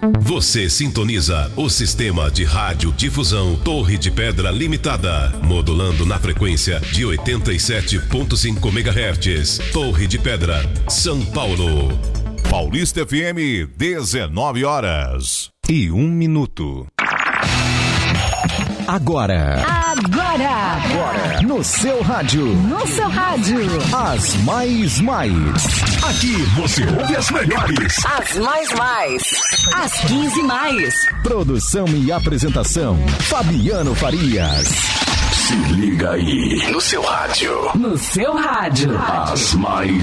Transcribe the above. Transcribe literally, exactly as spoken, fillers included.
Você sintoniza o sistema de radiodifusão Torre de Pedra Limitada, modulando na frequência de oitenta e sete ponto cinco megahertz. Torre de Pedra, São Paulo. Paulista F M, dezenove horas e um minuto. Agora. Agora. Agora. No seu rádio. No seu rádio. As mais mais. Aqui você ouve as melhores. As mais mais. As quinze mais. Produção e apresentação, Fabiano Farias. Se liga aí. No seu rádio. No seu rádio. As mais